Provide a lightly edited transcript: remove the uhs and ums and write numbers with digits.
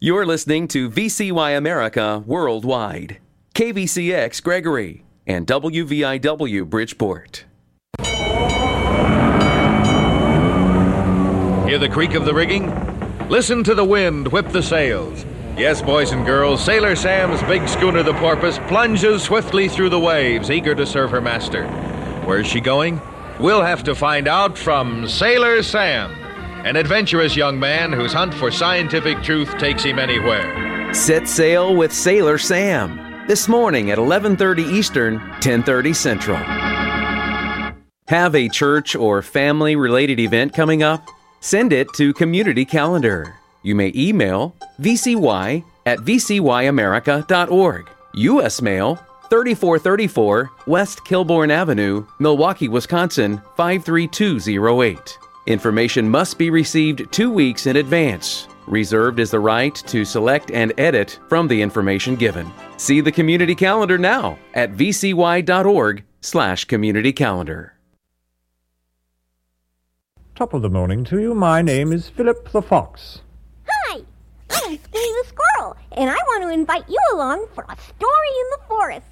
You're listening to VCY America Worldwide, KVCX Gregory, and WVIW Bridgeport. Hear the creak of the rigging? Listen to the wind whip the sails. Yes, boys and girls, Sailor Sam's big schooner, the Porpoise, plunges swiftly through the waves, eager to serve her master. Where's she going? We'll have to find out from Sailor Sam, an adventurous young man whose hunt for scientific truth takes him anywhere. Set sail with Sailor Sam this morning at 11:30 Eastern, 10:30 Central. Have a church or family-related event coming up? Send it to Community Calendar. You may email vcy@vcyamerica.org. U.S. Mail, 3434 West Kilbourne Avenue, Milwaukee, Wisconsin, 53208. Information must be received 2 weeks in advance. Reserved is the right to select and edit from the information given. See the Community Calendar now at vcy.org/communitycalendar. Top of the morning to you. My name is Philip the Fox. Hi, I'm Speedy the Squirrel, and I want to invite you along for a story in the forest.